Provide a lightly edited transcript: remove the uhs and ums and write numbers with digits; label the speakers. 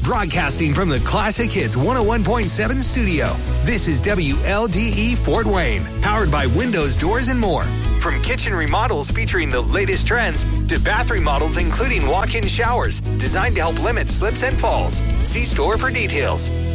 Speaker 1: Broadcasting from the Classic Hits 101.7 studio, this is WLDE Fort Wayne, powered by Windows, Doors, and more. From kitchen remodels featuring the latest trends to bath remodels including walk-in showers designed to help limit slips and falls. See store for details.